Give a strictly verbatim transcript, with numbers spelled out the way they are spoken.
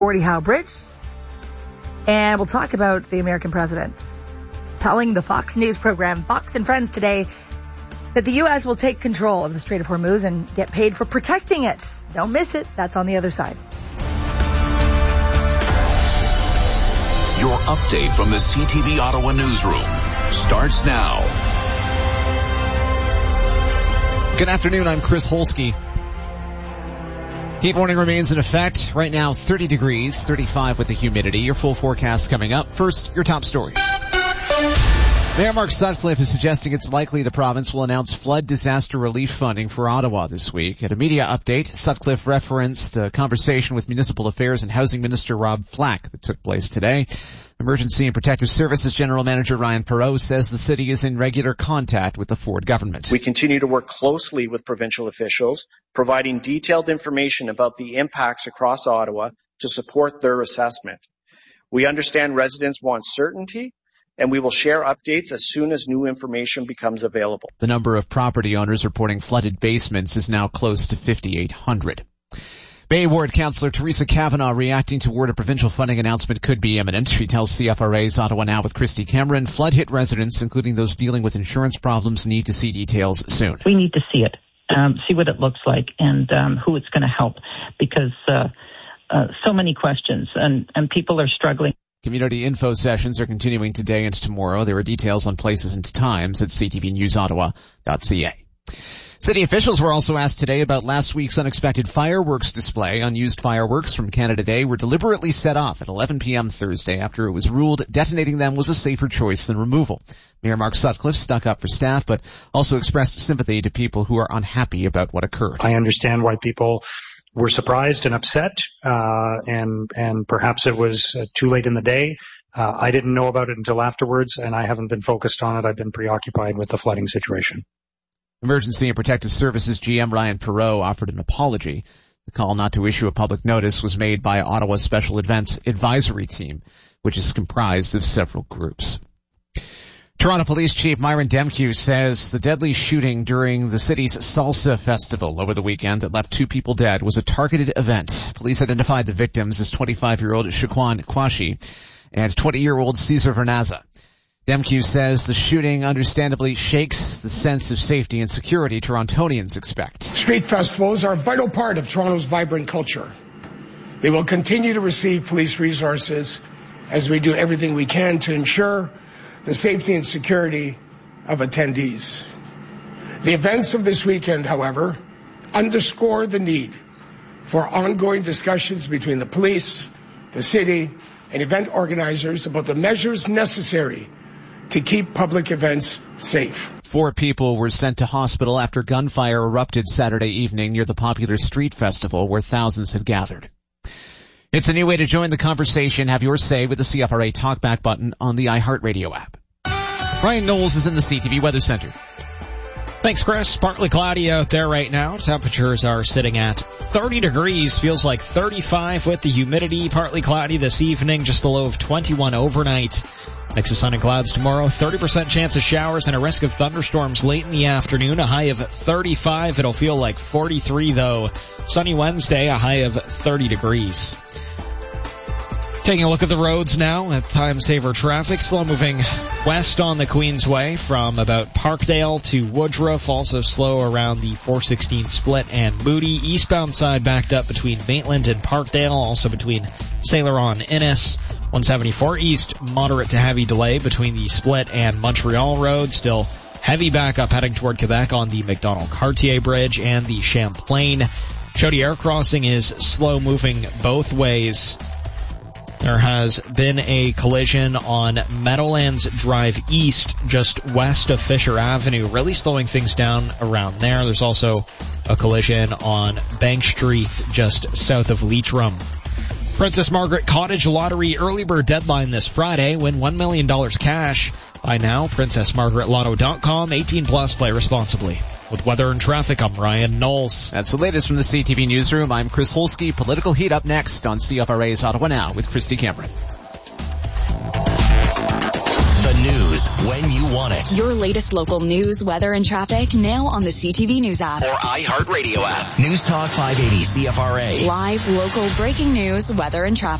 Gordie Howe Bridge. And we'll talk about the American president telling the Fox News program, Fox and Friends today, that the U S will take control of the Strait of Hormuz and get paid for protecting it. Don't miss it. That's on the other side. Your update from the C T V Ottawa newsroom starts now. Good afternoon. I'm Chris Holsky. Heat warning remains in effect. Right now, thirty degrees, thirty-five with the humidity. Your full forecast coming up. First, your top stories. Mayor Mark Sutcliffe is suggesting it's likely the province will announce flood disaster relief funding for Ottawa this week. At a media update, Sutcliffe referenced a conversation with Municipal Affairs and Housing Minister Rob Flack that took place today. Emergency and Protective Services General Manager Ryan Perreault says the city is in regular contact with the Ford government. We continue to work closely with provincial officials, providing detailed information about the impacts across Ottawa to support their assessment. We understand residents want certainty, and we will share updates as soon as new information becomes available. The number of property owners reporting flooded basements is now close to fifty-eight hundred. Bay Ward Councillor Teresa Kavanagh reacting to word a provincial funding announcement could be imminent. She tells C F R A's Ottawa Now with Christy Cameron flood-hit residents, including those dealing with insurance problems, need to see details soon. We need to see it, um, see what it looks like, and um, who it's going to help, because uh, uh, so many questions, and, and people are struggling. Community info sessions are continuing today and tomorrow. There are details on places and times at c t v news ottawa dot c a. City officials were also asked today about last week's unexpected fireworks display. Unused fireworks from Canada Day were deliberately set off at eleven p.m. Thursday after it was ruled detonating them was a safer choice than removal. Mayor Mark Sutcliffe stuck up for staff, but also expressed sympathy to people who are unhappy about what occurred. I understand why people were surprised and upset, uh, and, and perhaps it was uh, too late in the day. Uh, I didn't know about it until afterwards, and I haven't been focused on it. I've been preoccupied with the flooding situation. Emergency and Protective Services G M Ryan Perreault offered an apology. The call not to issue a public notice was made by Ottawa's Special Events Advisory Team, which is comprised of several groups. Toronto Police Chief Myron Demkiw says the deadly shooting during the city's Salsa Festival over the weekend that left two people dead was a targeted event. Police identified the victims as twenty-five-year-old Shaquan Kwashi and twenty-year-old Cesar Vernaza. Demkiw says the shooting understandably shakes the sense of safety and security Torontonians expect. Street festivals are a vital part of Toronto's vibrant culture. They will continue to receive police resources as we do everything we can to ensure the safety and security of attendees. The events of this weekend, however, underscore the need for ongoing discussions between the police, the city, and event organizers about the measures necessary to keep public events safe. Four people were sent to hospital after gunfire erupted Saturday evening near the popular street festival where thousands had gathered. It's a new way to join the conversation. Have your say with the C F R A Talkback button on the iHeartRadio app. Ryan Knowles is in the C T V Weather Center. Thanks, Chris. Partly cloudy out there right now. Temperatures are sitting at thirty degrees. Feels like thirty-five with the humidity. Partly cloudy this evening. Just a low of twenty-one overnight. Mix of sun and clouds tomorrow. thirty percent chance of showers and a risk of thunderstorms late in the afternoon. A high of thirty-five. It'll feel like forty-three though. Sunny Wednesday. A high of thirty degrees. Taking a look at the roads now at Time Saver traffic. Slow moving west on the Queensway from about Parkdale to Woodruff. Also slow around the four sixteen split and Moody. Eastbound side backed up between Maitland and Parkdale. Also between Sailor on Innis. one seventy-four east, moderate to heavy delay between the split and Montreal Road. Still heavy backup heading toward Quebec on the McDonald-Cartier Bridge and the Champlain. Chaudière crossing is slow moving both ways. There has been a collision on Meadowlands Drive East, just west of Fisher Avenue, really slowing things down around there. There's also a collision on Bank Street, just south of Leitrim. Princess Margaret Cottage Lottery early bird deadline this Friday. Win one million dollars cash. Buy now, princess margaret lotto dot com. eighteen plus, play responsibly. With weather and traffic, I'm Ryan Knowles. That's the latest from the C T V Newsroom. I'm Chris Holsky. Political heat up next on C F R A's Ottawa Now with Christy Cameron. The news news when you want it. Your latest local news, weather, and traffic now on the C T V News app. Or iHeartRadio app. News Talk five eighty C F R A. Live, local, breaking news, weather, and traffic.